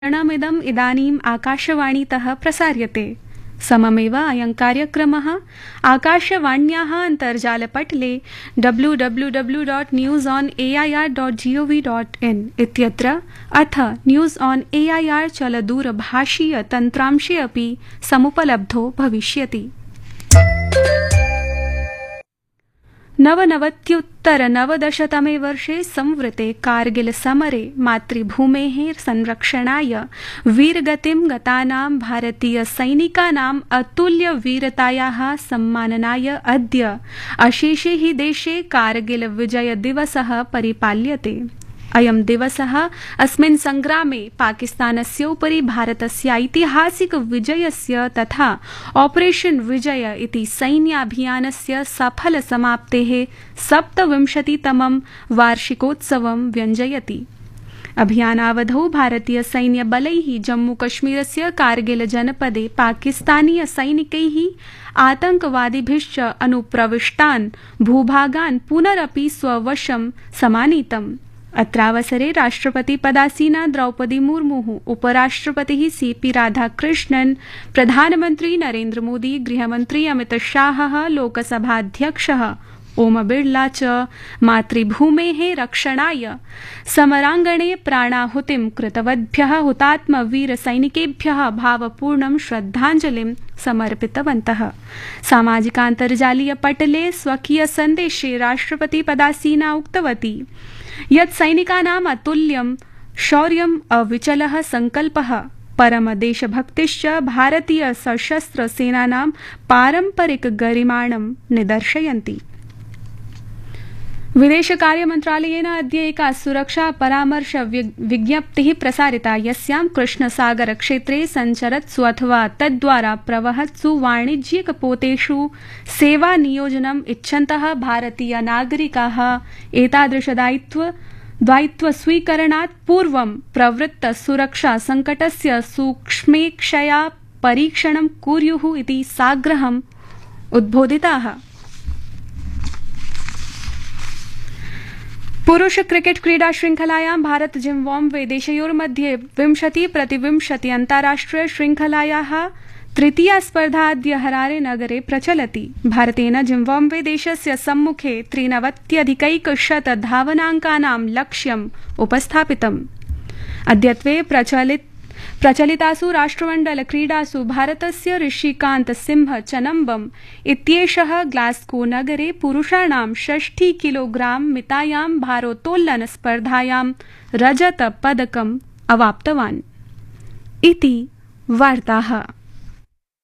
प्रसारणमिदम् इदानीम् आकाशवाणीतः प्रसार्यते। सममेव अयं कार्यक्रमः आकाशवाण्याः अन्तर्जालपटले www.newsonair.gov.in इत्यत्र अथ न्यूज़ ऑन एआईआर चलदूरभाषीय तन्त्रांशे अपि समुपलब्धो भविष्यति। 1999 वर्षे संवृते कारगिल समरे मातृभूमेः संरक्षणाय वीरगतिं गतानां भारतीय सैनिकानाम् अतुल्य वीरतायाः सम्माननाय अद्य अशेषे हि देशे कारगिल विजय दिवसः परिपाल्यते। अयं दिवसः अस्मिन् संग्रामे पाकिस्तानस्य उपरि भारतस्य ऐतिहासिक विजयस्य तथा ऑपरेशन विजय इति सैन्याभियानस्य सफल समाप्तेः 27तमं वार्षिकोत्सवं व्यञ्जयति। अभियानावधौ भारतीय सैन्यबलैः जम्मूकश्मीरस्य कारगिल जनपदे पाकिस्तानीय सैनिकैः आतंकवादिभिश्च अनुप्रविष्टान् भूभागान् पुनरपि स्ववशं समानीतम्। अत्रावसरे राष्ट्रपति पदासीना द्रौपदी मुर्मुः, उपराष्ट्रपतिः सीपी राधाकृष्णन्, प्रधानमन्त्री नरेन्द्र मोदी, गृहमन्त्री अमित शाहः, लोकसभाध्यक्षः ओम बिड़ला च मातृभूमेः रक्षणाय समराङ्गणे प्राणाहुतिं कृतवद्भ्यः हुतात्मवीर सैनिकेभ्यः भावपूर्णं श्रद्धाञ्जलिं समर्पितवन्तः। सामाजिकान्तर्जालीय पटले स्वकीय सन्देशे राष्ट्रपति पदासीना उक्तवती यत् सैनिकानाम् अतुल्यं शौर्यम् अविचलः संकल्पः परमदेशभक्तिश्च भारतीय सशस्त्र सेनानां पारम्परिक गरिमाणं निदर्शयन्ति। विदेशकार्य मन्त्रालयेन अद्य एका सुरक्षा परामर्श विज्ञप्तिः प्रसारिता यस्यां कृष्णसागर क्षेत्रे सञ्चरत्सु अथवा तद्वारा प्रवहत्सु वाणिज्यिकपोतेषु सेवानियोजनम् इच्छन्तः भारतीय नागरिकाः एतादृशदायित्वस्वीकरणात् पूर्वं प्रवृत्त सुरक्षा संकटस्य सूक्ष्मेक्षया परीक्षणं कुर्युः इति साग्रहम् उद्बोधिताः। पुरुष क्रिकेट क्रीडा श्रृंखलायां भारत जिम्बाब्वे देशयोर्मध्ये 20-20 अन्ताराष्ट्रिय श्रृंखलायाः तृतीया स्पर्धा अद्य हरारे नगरे प्रचलति। भारतेन जिम्बाब्वे देशस्य सम्मुखे 93 धावनाङ्कानां लक्ष्यम् उपस्थापितम्। अद्यत्वे प्रचलितासु राष्ट्रमण्डल क्रीडासु भारतस्य ऋषिकान्त सिंह चनम्बम इत्येषः ग्लास्गो नगरे पुरुषाणां 60 किलोग्राम मितायां भारोत्तोलन स्पर्धायां रजत पदकम् अवाप्तवान्। इति वार्ताः।